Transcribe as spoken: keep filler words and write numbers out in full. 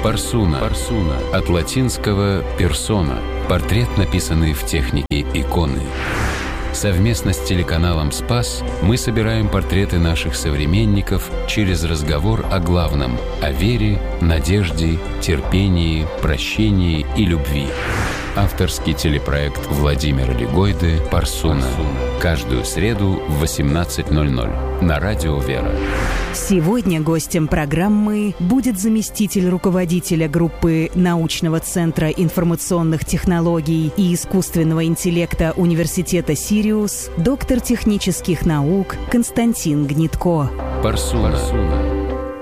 Парсуна. Парсуна. От латинского «персона». Портрет, написанный в технике иконы. Совместно с телеканалом «Спас» мы собираем портреты наших современников через разговор о главном – о вере, надежде, терпении, прощении и любви. Авторский телепроект Владимира Лигойды «Парсуна». Каждую среду в восемнадцать ноль ноль на радио «Вера». Сегодня гостем программы будет заместитель руководителя группы научного центра информационных технологий и искусственного интеллекта Университета Сириус, доктор технических наук Константин Гнетко. Парсуна. Парсуна.